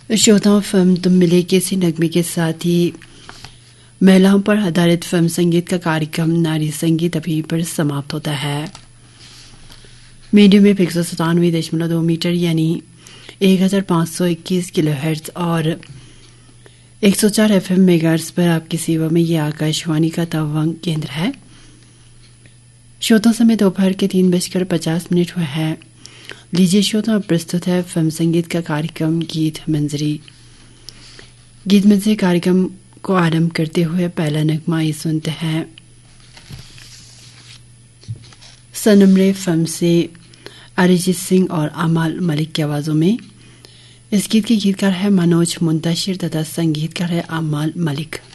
श्रोताओं, फिल्म तुम मिले के इसी नगमे के साथ ही महिलाओं पर आधारित फिल्म संगीत का कार्यक्रम नारी संगीत अभी पर समाप्त होता है। मीडियम वेव 197.2 मीटर यानी 1521 किलोहर्ट्ज और 104 FM मेगाहर्ट्ज पर आपकी सेवा में ये आकाशवाणी का तवांग केंद्र है। श्रोताओं, समय दोपहर के 3:50 हुआ है। लीजिए श्रोताओं, प्रस्तुत है फिल्म संगीत का कार्यक्रम गीत मंजरी। गीत मंजरी कार्यक्रम को आरंभ करते हुए पहला नगमा ये सुनते हैं सनम रे फिल्म से अरिजीत सिंह और अमाल मलिक की आवाजों में। इस गीत के गीतकार है मनोज मुंतशिर तथा संगीतकार है अमाल मलिक।